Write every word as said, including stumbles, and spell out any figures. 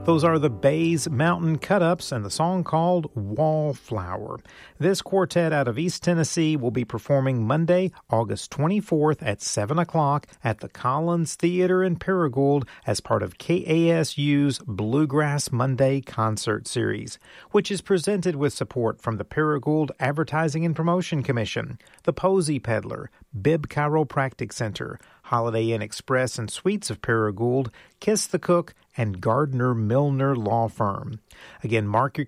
Those are the Bays Mountain Cut-Ups and the song called Wallflower. This quartet out of East Tennessee will be performing Monday, August twenty-fourth at seven o'clock at the Collins Theater in Paragould as part of K A S U's Bluegrass Monday concert series, which is presented with support from the Paragould Advertising and Promotion Commission, the Posey Peddler, Bibb Chiropractic Center, Holiday Inn Express and Suites of Paragould, Kiss the Cook, and Gardner Milner Law Firm. Again, mark your